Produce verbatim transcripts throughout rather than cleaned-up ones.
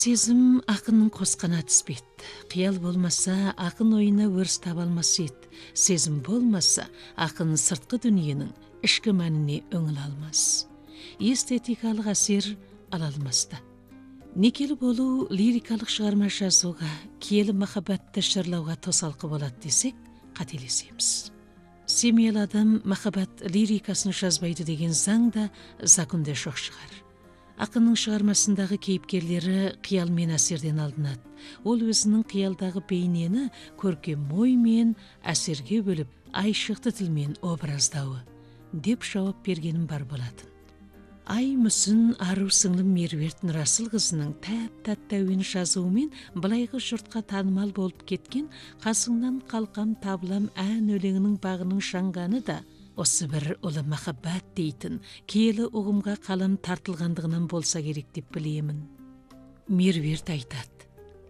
Сезім ақынның қосқана түспейді. Қиял болмаса, ақын ойына өріс таба алмас еді. Сезім болмаса, ақын сыртқы дүниенің ішкі мәніне өңіл алмас. Эстетикалық әсер ала алмаста. Некелі болу лирикалық шығарма жазуға, киелі махаббатты жырлауға тосалқы болады десек, қателесеміз. Семьялы адам махаббат лирикасын жазбайды деген заң да законда жоқ шығар. Ақынның шығармасындағы кейіпкерлері қиялмен әсерден алынады. Ол өзінің қиялдағы бейнені көркем оймен әсерге бөліп, айшықты тілмен образдауы деп жауап бергенім бар болатын. Ай мүсін ару сіңлім Меруерт Нұрасылқызының тәп-тәтті әуен жазуымен былайғы жұртқа танымал болып кеткен «Қасыңнан қалқам табылам» ән өлеңінің бағының шаңғаны да осы бір ұлы махаббат дейтін киелі ұғымға қалам тартылғандығынан болса керек деп білемін. Меруерт айтады: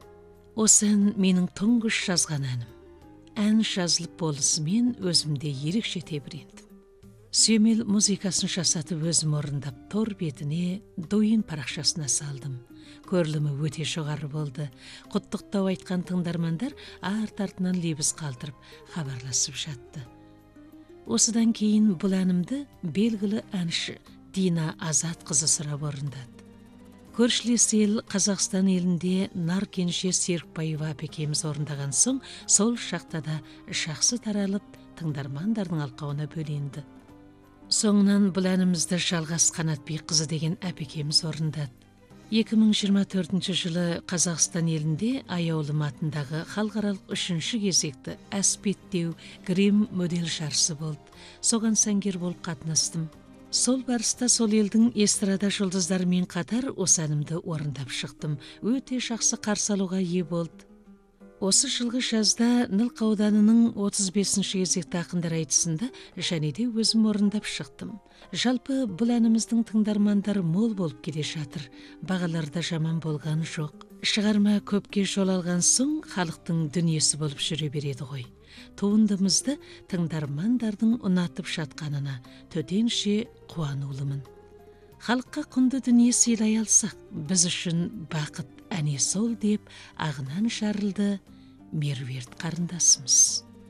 осы ән менің тұңғыш жазған әнім. Ән жазылып болысымен өзімде ерекше тебірендім. Сүйемел музыкасын жасатып өзім орындап, тор бетіне дойын парақшасына салдым. Көрілімі өте жоғары болды. Құттықтау айтқан тыңдармандар арт-артынан лебіз қалдырып хабарласып жатты. Осыдан кейін бұл әнімді белгілі әнші Дина Азатқызы сұрап орындады. Көршілес ел Қазақстан елінде Наркенше Серікбаева апекеміз орындаған соң, сол шақта да жақсы таралып, тыңдармандардың алқауына бөленді. Соңынан бұл әнімізді Жалғас Қанатбекқызы деген әпекеміз орындады. екі мың жиырма төртінші жылы Қазақстан елінде Аяулым атындағы халықаралық үшінші кезекті әспеттеу грим модель жарысы болды. Соған сәнгер болып қатынастым. Сол барыста сол елдің эстрада жұлдыздарымен қатар осы әнімді орындап шықтым. Өте жақсы қарсы алуға ие болды. Осы жылғы жазда Нылқа ауданының отыз бесінші кезекті ақындар айтысында және де өзім орындап шықтым. Жалпы бұл әніміздің тыңдармандары мол болып келе жатыр. Бағаларда жаман болған жоқ. Шығарма көпке жол алған соң халықтың дүниесі болып жүре береді ғой. Туындымызды тыңдармандардың ұнатып жатқанына төтенше қуанулымын. Халыққа құнды дүние сыйлай алсақ, біз үшін бақыт әне сол деп ағынан жарылды Меруерт қарындасымыз.